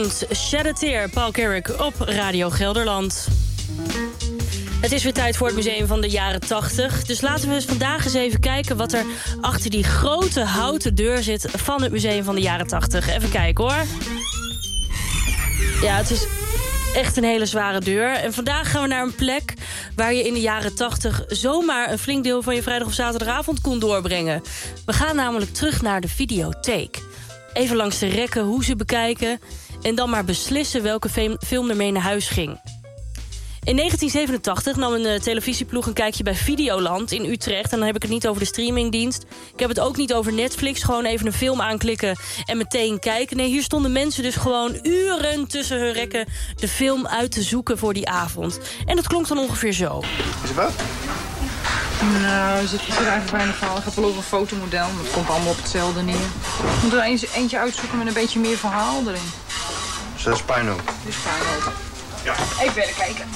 Don't Shed a Tear, Paul Carrick op Radio Gelderland. Het is weer tijd voor het Museum van de Jaren 80. Dus laten we vandaag eens even kijken wat er achter die grote houten deur zit van het Museum van de Jaren 80. Even kijken hoor. Ja, het is echt een hele zware deur. En vandaag gaan we naar een plek waar je in de jaren 80 zomaar een flink deel van je vrijdag of zaterdagavond kon doorbrengen. We gaan namelijk terug naar de videotheek. Even langs de rekken, hoe ze bekijken en dan maar beslissen welke film ermee naar huis ging. In 1987 nam een televisieploeg een kijkje bij Videoland in Utrecht. En dan heb ik het niet over de streamingdienst. Ik heb het ook niet over Netflix. Gewoon even een film aanklikken en meteen kijken. Nee, hier stonden mensen dus gewoon uren tussen hun rekken de film uit te zoeken voor die avond. En dat klonk dan ongeveer zo. Is het wat? Nou, er zit eigenlijk weinig verhaal. Ik heb wel over een fotomodel, maar het komt allemaal op hetzelfde neer. Ik moet er eentje uitzoeken met een beetje meer verhaal erin. Dus dat is puinhoop. Dus puinhoop. Ja. Even verder kijken.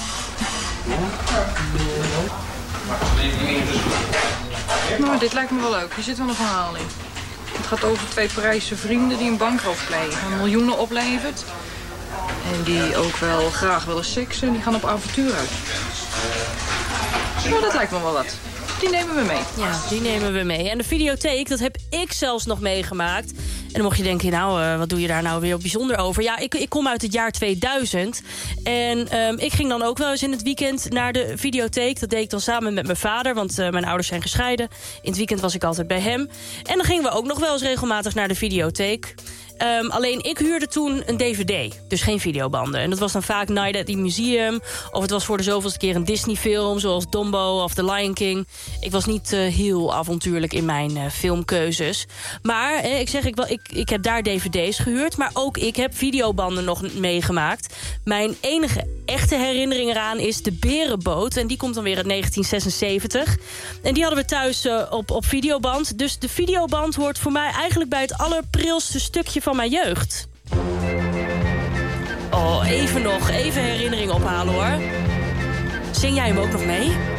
Nou, dit lijkt me wel leuk. Hier zit wel een verhaal in. Het gaat over 2 Parijse vrienden die een bankroof plegen. Miljoenen oplevert. En die ook wel graag willen seksen. Die gaan op avontuur uit. Nou, dat lijkt me wel wat. Die nemen we mee. Ja, die nemen we mee. En de videotheek, dat heb ik zelfs nog meegemaakt. En dan mocht je denken, nou, wat doe je daar nou weer bijzonder over? Ja, ik kom uit het jaar 2000. En ik ging dan ook wel eens in het weekend naar de videotheek. Dat deed ik dan samen met mijn vader, want mijn ouders zijn gescheiden. In het weekend was ik altijd bij hem. En dan gingen we ook nog wel eens regelmatig naar de videotheek. Alleen ik huurde toen een DVD, dus geen videobanden. En dat was dan vaak Night at the Museum. Of het was voor de zoveelste keer een Disney-film, zoals Dumbo of The Lion King. Ik was niet heel avontuurlijk in mijn filmkeuzes. Maar ik heb daar DVD's gehuurd, maar ook ik heb videobanden nog meegemaakt. Mijn enige echte herinnering eraan is de Berenboot. En die komt dan weer uit 1976. En die hadden we thuis op videoband. Dus de videoband hoort voor mij eigenlijk bij het allerprilste stukje van mijn jeugd. Oh, even herinnering ophalen hoor. Zing jij hem ook nog mee?